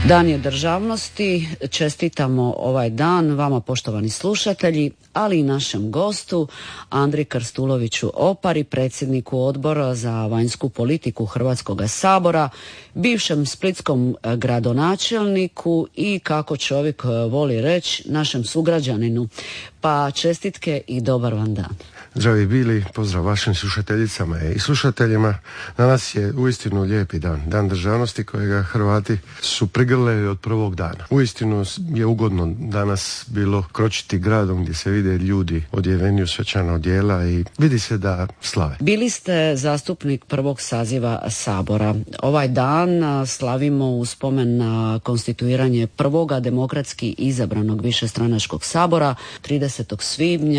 Dan je državnosti, čestitamo ovaj dan vama poštovani slušatelji, ali i našem gostu Andri Krstuloviću Opari, predsjedniku Odbora za vanjsku politiku Hrvatskog sabora, bivšem splitskom gradonačelniku i, kako čovjek voli reći, našem sugrađaninu. Pa čestitke i dobar vam dan. Zdravi bili, pozdrav vašim slušateljicama i slušateljima. Danas je uistinu lijepi dan, dan državnosti kojega Hrvati su prigrlili od prvog dana. Uistinu je ugodno danas bilo kročiti gradom gdje se vide ljudi odjeveni u svečana odjela i vidi se da slave. Bili ste zastupnik prvog saziva Sabora. Ovaj dan slavimo u spomen na konstituiranje prvoga demokratski izabranog višestranačkog Sabora 30. svibnja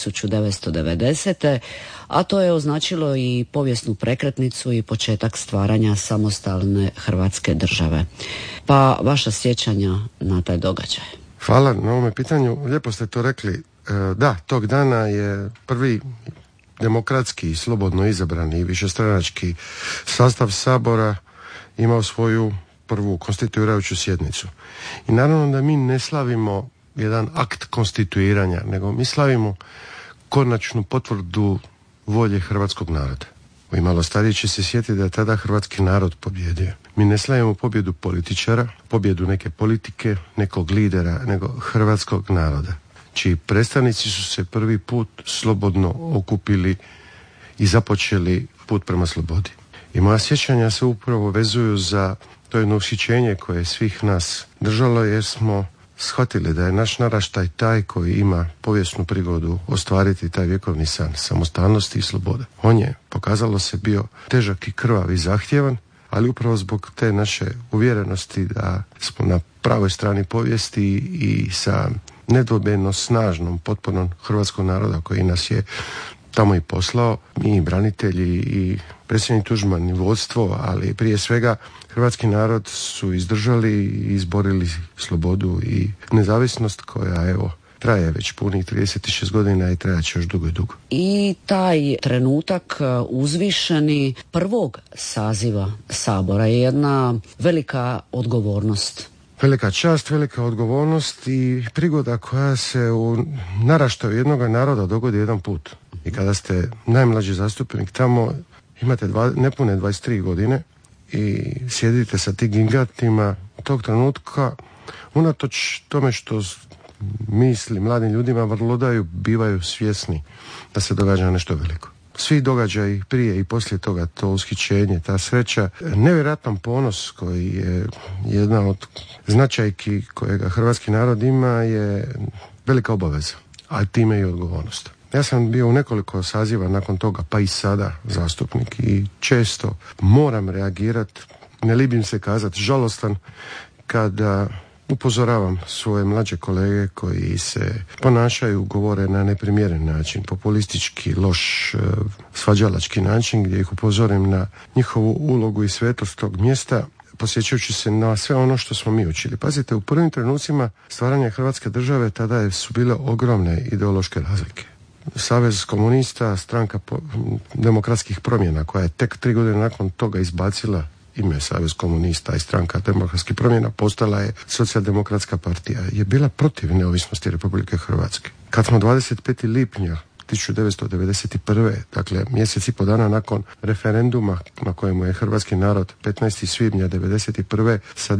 1990. A to je označilo i povijesnu prekretnicu i početak stvaranja samostalne Hrvatske države. Pa vaša sjećanja na taj događaj? Hvala na ovome pitanju. Lijepo ste to rekli. Da, tog dana je prvi demokratski i slobodno izabrani višestranački sastav Sabora imao svoju prvu konstituirajuću sjednicu. I naravno da mi ne slavimo jedan akt konstituiranja, nego mi slavimo konačnu potvrdu volje hrvatskog naroda. I malo stariji će se sjetiti da je tada hrvatski narod pobjedio. Mi ne slavimo pobjedu političara, pobjedu neke politike, nekog lidera, nego hrvatskog naroda, čiji predstavnici su se prvi put slobodno okupili i započeli put prema slobodi. I moja sjećanja se upravo vezuju za to jedno ushićenje koje je svih nas držalo, jer smo shvatili da je naš naraštaj taj koji ima povijesnu prigodu ostvariti taj vjekovni san samostalnosti i slobode. On je, pokazalo se, bio težak i krvav i zahtjevan, ali upravo zbog te naše uvjerenosti da smo na pravoj strani povijesti i sa nedvojbeno snažnom potporom hrvatskog naroda koji nas je tamo i poslao, mi branitelji i predsjednik Tuđman i vodstvo, ali prije svega hrvatski narod su izdržali i izborili slobodu i nezavisnost koja, evo, traje već punih 36 godina i trajat će još dugo i dugo. I taj trenutak uzvišeni prvog saziva Sabora je jedna velika odgovornost. Velika čast, velika odgovornost i prigoda koja se u naraštaju jednog naroda dogodi jedan put. I kada ste najmlađi zastupnik tamo, imate nepune 23 godine i sjedite sa tim gigantima tog trenutka, unatoč tome što misli mladim ljudima vrlodaju, bivaju svjesni da se događa nešto veliko. Svi događaji prije i poslije toga, to ushićenje, ta sreća, nevjerojatan ponos koji je jedna od značajki kojega hrvatski narod ima je velika obaveza, a time i odgovornost. Ja sam bio u nekoliko saziva nakon toga, pa i sada zastupnik i često moram reagirati, ne libim se kazati, žalostan kada upozoravam svoje mlađe kolege koji se ponašaju, govore na neprimjeren način, populistički, loš, svađalački način, gdje ih upozorim na njihovu ulogu i svetost tog mjesta, posjećajući se na sve ono što smo mi učili. Pazite, u prvim trenucima stvaranja Hrvatske države tada su bile ogromne ideološke razlike. Savez komunista, stranka demokratskih promjena, koja je tek 3 godine nakon toga izbacila ime Savez komunista i stranka demokratskih promjena, postala je Socijaldemokratska partija, je bila protiv neovisnosti Republike Hrvatske. Kad smo 25. lipnja 1991. dakle mjesec i po dana nakon referenduma na kojemu je hrvatski narod 15. svibnja 1991. sa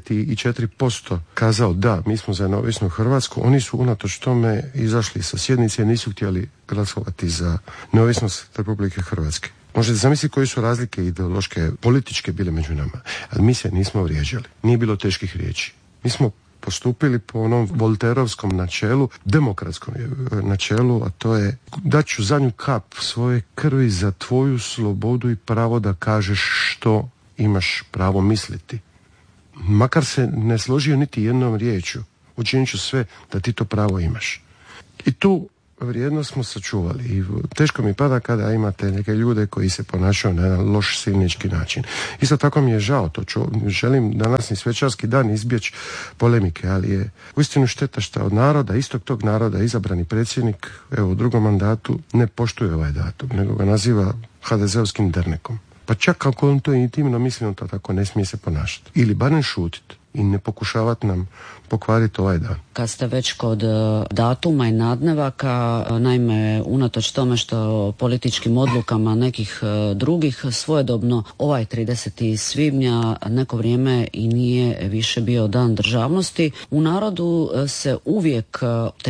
94% kazao da, mi smo za neovisnu Hrvatsku, oni su unatoč tome izašli sa sjednice i nisu htjeli glasovati za neovisnost Republike Hrvatske. Možete zamisliti koje su razlike ideološke, političke bile među nama, ali mi se nismo vrijeđali, nije bilo teških riječi. Mi smo postupili po onom volterovskom načelu, demokratskom načelu, a to je daću zadnju kap svoje krvi za tvoju slobodu i pravo da kažeš što imaš pravo misliti. Makar se ne složio niti jednom riječju, učinit ću sve da ti to pravo imaš. I tu vrijednost smo sačuvali i teško mi pada kada imate neke ljude koji se ponašaju na jedan loš silnički način. Isto tako mi je žao, želim danas ni svečarski dan izbjeći polemike, ali je uistinu šteta što od naroda, istog tog naroda, izabrani predsjednik, evo u drugom mandatu, ne poštuje ovaj datum, nego ga naziva HDZ-ovskim dernekom. Pa čak ako on to intimno misli, on to tako ne smije se ponašati. Ili barem šutiti. i ne pokušavati nam pokvariti ovaj dan. Kad ste već kod datuma i nadnevaka, naime, unatoč tome što političkim odlukama nekih drugih, svojedobno ovaj 30. svibnja neko vrijeme i nije više bio dan državnosti. U narodu se uvijek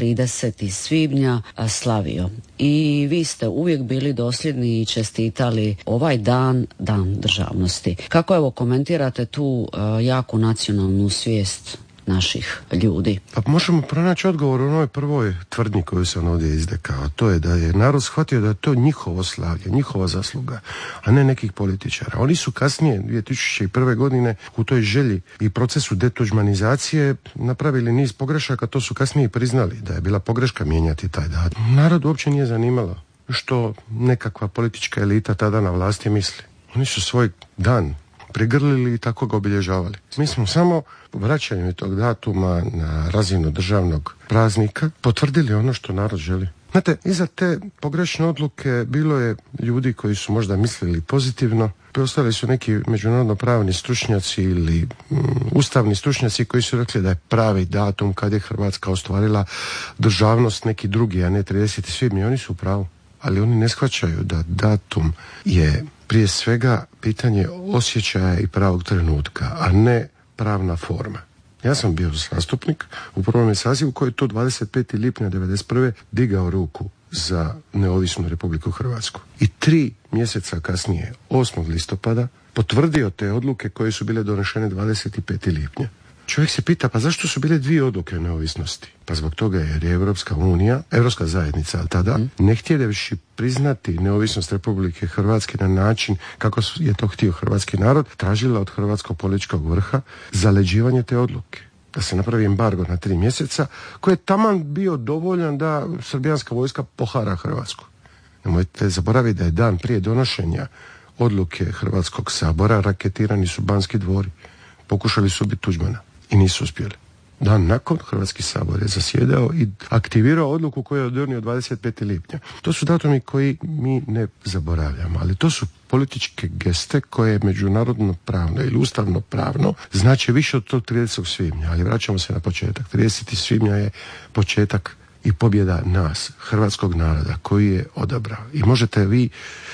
30. svibnja slavio i vi ste uvijek bili dosljedni i čestitali ovaj dan državnosti. Kako evo komentirate tu jaku nacionalnu svijest naših ljudi? Pa možemo pronaći odgovor u onoj prvoj tvrdnji koju sam ovdje izdekao. To je da je narod shvatio da je to njihovo slavlje, njihova zasluga, a ne nekih političara. Oni su kasnije, 2001. godine, u toj želji i procesu detuđmanizacije napravili niz pogrešaka, to su kasnije priznali da je bila pogreška mijenjati taj datum. Narod uopće nije zanimalo što nekakva politička elita tada na vlasti misli. Oni su svoj dan prigrlili i tako ga obilježavali. Mi smo samo vraćanjem tog datuma na razinu državnog praznika potvrdili ono što narod želi. Znate, iza te pogrešne odluke bilo je ljudi koji su možda mislili pozitivno, ostali su neki međunarodno pravni stručnjaci ili ustavni stručnjaci koji su rekli da je pravi datum kad je Hrvatska ostvarila državnost neki drugi, a ne 30. svibnja. Oni su u pravu, ali oni ne shvaćaju da datum je prije svega pitanje osjećaja i pravog trenutka, a ne pravna forma. Ja sam bio zastupnik u prvom sazivu koji je to 25. lipnja 1991. digao ruku za neovisnu Republiku Hrvatsku. I 3 mjeseca kasnije, 8. listopada, potvrdio te odluke koje su bile donešene 25. lipnja. Čovjek se pita, pa zašto su bile 2 odluke o neovisnosti? Pa zbog toga jer je Europska zajednica tada, ne htjevši priznati neovisnost Republike Hrvatske na način kako je to htio hrvatski narod, tražila od hrvatskog političkog vrha zaleđivanje te odluke. Da se napravi embargo na 3 mjeseca, koji je taman bio dovoljan da srbijanska vojska pohara Hrvatsku. Nemojte zaboraviti da je dan prije donošenja odluke Hrvatskog sabora raketirani su Banski dvori. Pokušali su ubiti Tuđmana i nisu uspjeli. Dan nakon Hrvatski sabor je zasjedao i aktivirao odluku koju je donio 25. lipnja. To su datumi koji mi ne zaboravljamo, ali to su političke geste koje međunarodno pravno ili ustavno pravno znači više od tog 30. svibnja. Ali vraćamo se na početak. 30. svibnja je početak i pobjeda nas, hrvatskog naroda, koji je odabrao. I možete vi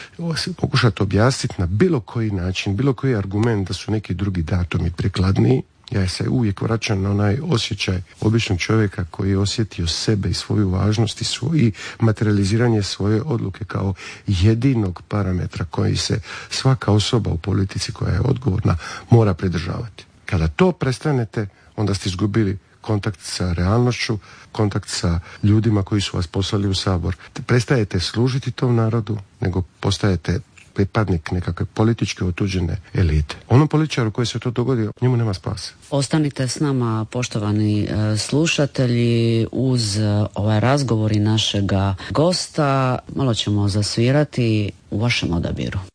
pokušati objasniti na bilo koji način, bilo koji argument da su neki drugi datumi prikladniji. Ja se uvijek vraćam na onaj osjećaj običnog čovjeka koji je osjetio sebe i svoju važnost i materializiranje svoje odluke kao jedinog parametra koji se svaka osoba u politici koja je odgovorna mora pridržavati. Kada to prestanete, onda ste izgubili kontakt sa realnošću, kontakt sa ljudima koji su vas poslali u Sabor. Prestajete služiti tom narodu, nego postajete pripadnik nekakve političke otuđene elite. Onom političaru koji se to dogodio, njemu nema spasa. Ostanite s nama, poštovani slušatelji, uz ovaj razgovor i našega gosta. Malo ćemo zasvirati u vašem odabiru.